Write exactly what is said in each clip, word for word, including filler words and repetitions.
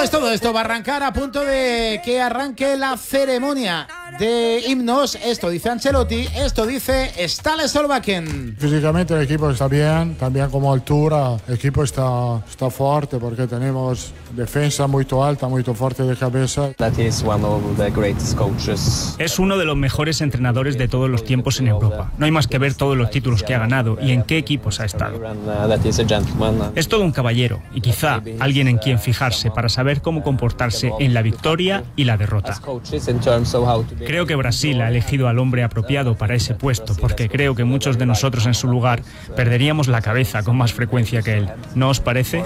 Pues todo esto va a arrancar a punto de que arranque la ceremonia de himnos. Esto dice Ancelotti, esto dice Ståle Solbakken. Físicamente el equipo está bien, también como altura el equipo está, está fuerte porque tenemos defensa muy alta, muy fuerte de cabeza. That is one of the greatest coaches. Es uno de los mejores entrenadores de todos los tiempos en Europa. No hay más que ver todos los títulos que ha ganado y en qué equipos ha estado. Es todo un caballero y quizá alguien en quien fijarse para saber cómo comportarse en la victoria y la derrota. Creo que Brasil ha elegido al hombre apropiado para ese puesto, porque creo que muchos de nosotros en su lugar perderíamos la cabeza con más frecuencia que él. ¿No os parece?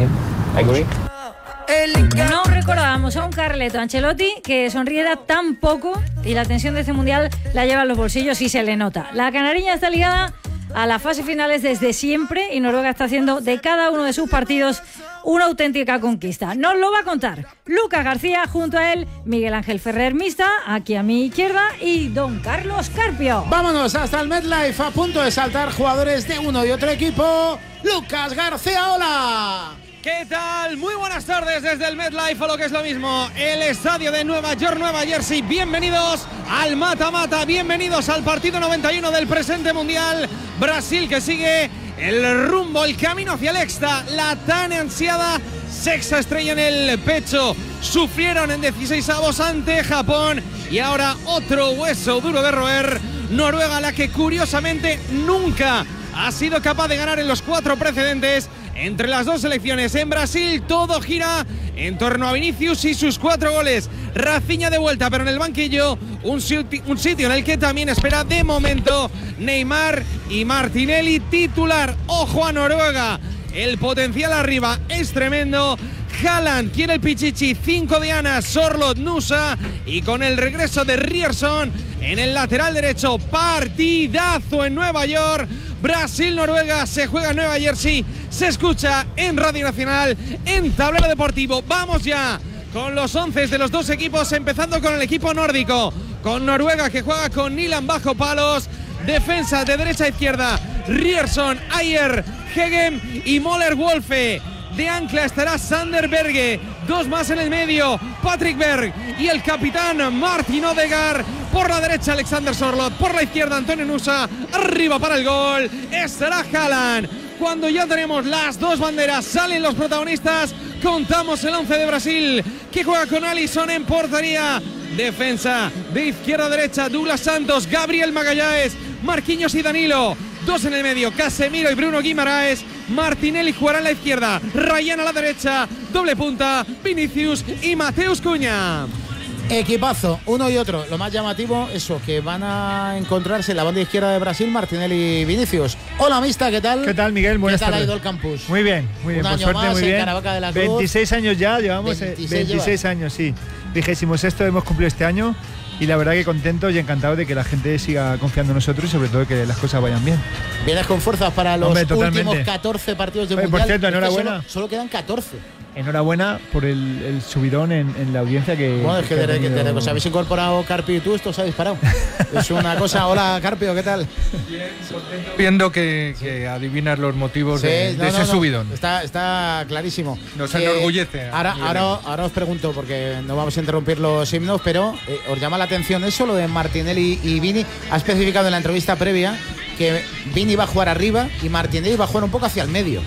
No recordábamos a un Carleto Ancelotti que sonriera tan poco y la tensión de este mundial la lleva en los bolsillos y se le nota. La canariña está ligada a las fases finales desde siempre y Noruega está haciendo de cada uno de sus partidos una auténtica conquista. Nos lo va a contar Lucas García, junto a él Miguel Ángel Ferrer Mista, aquí a mi izquierda, y don Carlos Carpio. Vámonos hasta el MetLife, a punto de saltar jugadores de uno y otro equipo. Lucas García, hola. ¿Qué tal? Muy buenas tardes desde el MetLife, o lo que es lo mismo, el estadio de Nueva York, Nueva Jersey. Bienvenidos al mata-mata, bienvenidos al partido noventa y uno del presente mundial. Brasil que sigue el rumbo, el camino hacia el extra, la tan ansiada sexta estrella en el pecho. Sufrieron en dieciseisavos ante Japón y ahora otro hueso duro de roer. Noruega, la que curiosamente nunca ha sido capaz de ganar en los cuatro precedentes. Entre las dos selecciones en Brasil todo gira en torno a Vinicius y sus cuatro goles. Rafinha de vuelta, pero en el banquillo un sitio, un sitio en el que también espera de momento Neymar y Martinelli titular. Ojo a Noruega, el potencial arriba es tremendo. Haaland quiere el pichichi, cinco dianas, Sorloth, Nusa, y con el regreso de Ryerson en el lateral derecho. Partidazo en Nueva York. Brasil-Noruega se juega en Nueva Jersey, se escucha en Radio Nacional, en Tablero Deportivo. Vamos ya con los once de los dos equipos, empezando con el equipo nórdico, con Noruega que juega con Nyland bajo palos, defensa de derecha a izquierda, Ryerson, Ayer, Hegem y Moller Wolfe. De ancla estará Sander Berge, dos más en el medio, Patrick Berg y el capitán Martin Odegaard. Por la derecha Alexander Sorloth, por la izquierda Antonio Nusa, arriba para el gol estará Haaland. Cuando ya tenemos las dos banderas, salen los protagonistas, contamos el once de Brasil, que juega con Alisson en portería. Defensa de izquierda a derecha, Douglas Santos, Gabriel Magalhães, Marquinhos y Danilo. Dos en el medio, Casemiro y Bruno Guimaraes. Martinelli jugará en la izquierda, Ryan a la derecha, doble punta, Vinicius y Mateus Cunha. Equipazo, uno y otro. Lo más llamativo, eso, que van a encontrarse en la banda izquierda de Brasil, Martinelli y Vinicius. Hola, Mista, ¿qué tal? ¿Qué tal, Miguel? Buenas ¿Qué tal tardes. ha ido el campus? Muy bien, muy bien, Un por año suerte, más muy en bien. Caravaca de la Cruz. veintiséis años ya, llevamos veintiséis, veintiséis años, sí. Vigésimo sexto hemos cumplido este año y la verdad que contentos y encantados de que la gente siga confiando en nosotros y sobre todo que las cosas vayan bien. Vienes con fuerzas para los Hombre, últimos totalmente. catorce partidos de Oye, Mundial. por cierto, Es que enhorabuena. Solo, solo quedan catorce. Enhorabuena por el, el subidón en, en la audiencia que... Bueno, es que que ha desde que, tenido... desde que os habéis incorporado Carpio y tú, esto os ha disparado. Es una cosa. Hola, Carpio, ¿qué tal? Viendo que, que adivinas los motivos Sí, de, no, de no, ese no, subidón. Está, está clarísimo. Nos Que enorgullece. Ahora, ahora, ahora os pregunto, porque no vamos a interrumpir los himnos, pero eh, os llama la atención eso, lo de Martinelli y Vini. Ha especificado en la entrevista previa que Vini va a jugar arriba y Martinelli va a jugar un poco hacia el medio.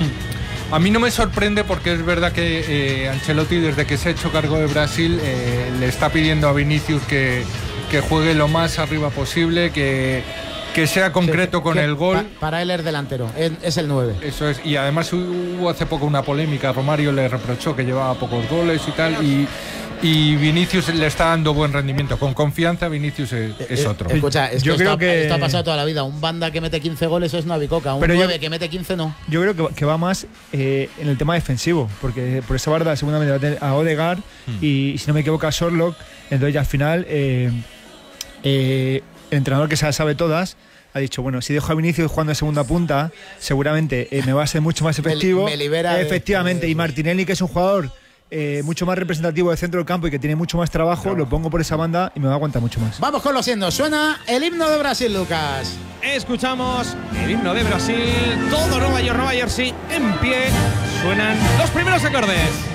A mí no me sorprende porque es verdad que eh, Ancelotti, desde que se ha hecho cargo de Brasil, eh, le está pidiendo a Vinicius que, que juegue lo más arriba posible, que, que sea concreto Sí, con que el gol. Pa, para él es delantero, es, es el nueve. Eso es, y además hubo hace poco una polémica, Romario le reprochó que llevaba pocos goles y tal, y, y Vinicius le está dando buen rendimiento. Con confianza Vinicius es, es otro. Escucha, es Yo que, creo esto, que- esto ha pasado toda la vida. Un banda que mete quince goles es una bicoca, un Pero yo- nueve que mete quince no. Yo creo que, que va más eh, en el tema defensivo, porque por esa banda seguramente va a tener a Odegaard y, y si no me equivoco a Sorloth, entonces ya al final eh, eh, el entrenador que se las sabe todas ha dicho, bueno, si dejo a Vinicius jugando de segunda punta, seguramente eh, me va a ser mucho más Me- efectivo. me libera de- Efectivamente, de- y Martinelli, que es un jugador eh, mucho más representativo del centro del campo y que tiene mucho más trabajo, lo pongo por esa banda y me va a aguantar mucho más. Vamos con los himnos. Suena el himno de Brasil, Lucas. Escuchamos el himno de Brasil, todo Nueva York, Nueva Jersey en pie. Suenan los primeros acordes.